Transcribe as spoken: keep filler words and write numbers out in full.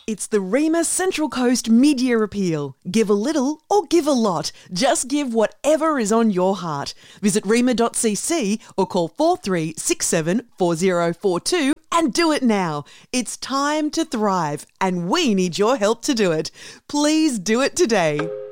It's the REMA Central Coast Mid-Year Appeal. Give a little or give a lot. Just give whatever is on your heart. Visit rema dot c c or call four three six seven four zero four two and do it now. It's time to thrive and we need your help to do it. Please do it today.